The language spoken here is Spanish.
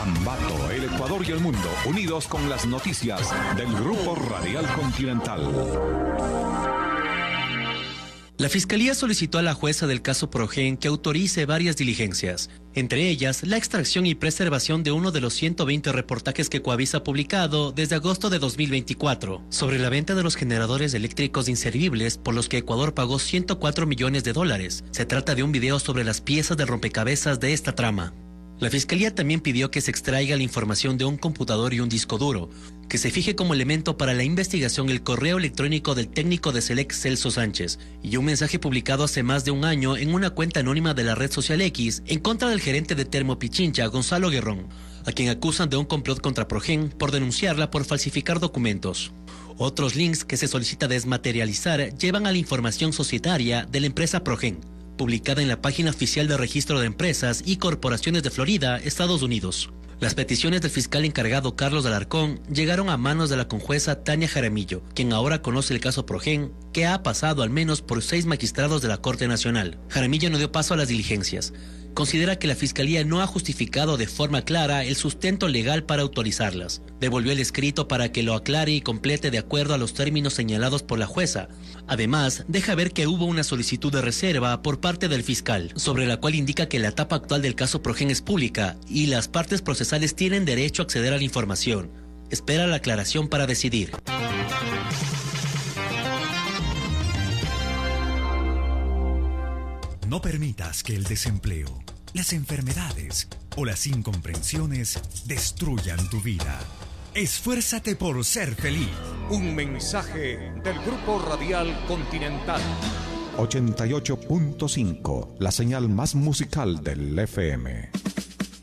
Ambato, el Ecuador y el mundo, unidos con las noticias del Grupo Radial Continental. La Fiscalía solicitó a la jueza del caso Progen que autorice varias diligencias, entre ellas la extracción y preservación de uno de los 120 reportajes que Coavisa ha publicado desde agosto de 2024 sobre la venta de los generadores eléctricos inservibles por los que Ecuador pagó $104 millones. Se trata de un video sobre las piezas de rompecabezas de esta trama. La Fiscalía también pidió que se extraiga la información de un computador y un disco duro, que se fije como elemento para la investigación el correo electrónico del técnico de Select Celso Sánchez y un mensaje publicado hace más de un año en una cuenta anónima de la red social X en contra del gerente de Termo Pichincha, Gonzalo Guerrón, a quien acusan de un complot contra Progen por denunciarla por falsificar documentos. Otros links que se solicita desmaterializar llevan a la información societaria de la empresa Progen, publicada en la página oficial de Registro de Empresas y Corporaciones de Florida, Estados Unidos. Las peticiones del fiscal encargado Carlos Alarcón llegaron a manos de la conjueza Tania Jaramillo, quien ahora conoce el caso Progen, que ha pasado al menos por 6 magistrados de la Corte Nacional. Jaramillo no dio paso a las diligencias. Considera que la Fiscalía no ha justificado de forma clara el sustento legal para autorizarlas. Devolvió el escrito para que lo aclare y complete de acuerdo a los términos señalados por la jueza. Además, deja ver que hubo una solicitud de reserva por parte del fiscal, sobre la cual indica que la etapa actual del caso Progen es pública y las partes procesales tienen derecho a acceder a la información. Espera la aclaración para decidir. No permitas que el desempleo, las enfermedades o las incomprensiones destruyan tu vida. Esfuérzate por ser feliz. Un mensaje del Grupo Radial Continental. 88.5, la señal más musical del FM.